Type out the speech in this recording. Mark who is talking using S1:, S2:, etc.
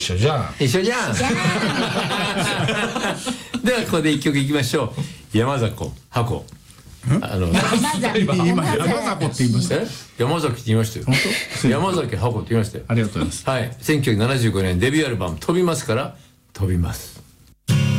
S1: 一緒じゃん。
S2: 一緒じゃん。ではここで一曲いきましょう。山里箱。
S1: 今山里って言いました。
S2: 山崎って言いましたよ。
S1: 本当？
S2: 山崎箱って言いましたよ。
S1: ありがとうございます。
S2: はい。1975年デビューアルバム飛びますから飛びます。